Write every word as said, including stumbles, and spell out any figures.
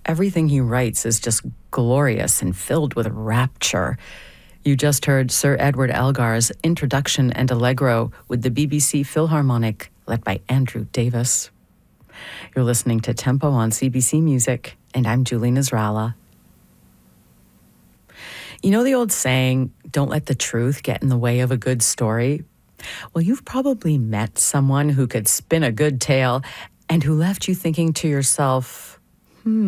Everything he writes is just glorious and filled with rapture. You just heard Sir Edward Elgar's introduction and allegro with the B B C Philharmonic, led by Andrew Davis. You're listening to Tempo on C B C Music, and I'm Julie Nasrallah. You know the old saying, don't let the truth get in the way of a good story? Well, you've probably met someone who could spin a good tale and who left you thinking to yourself, hmm,